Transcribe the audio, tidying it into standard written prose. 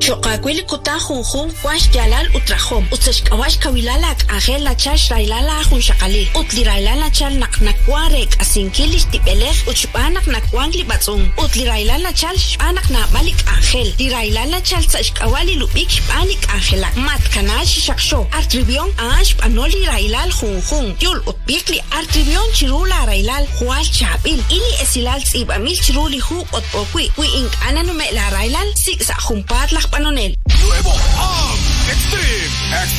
Choqakwili kuta junjun wash yalal utrajom. Utsashkawash kawilalak angel la chash railala jun shakalil. Utli railala chal nakwarek asinkilish tipelej uchpanak nakwangli batzun. Utli railala chal shpanak na malik angel. Li railala chal tsashkawali lupik shpanik angelak. Mat kanash shaksho. Artribion ash panoli railal junjun. Yul utbikli artribion chirula railal hual chabil. Ili esilal tzibamil chiruli hu otpokwi. Wi ink ananume la railal siksa jumpar lak panonel. Nuevo Extreme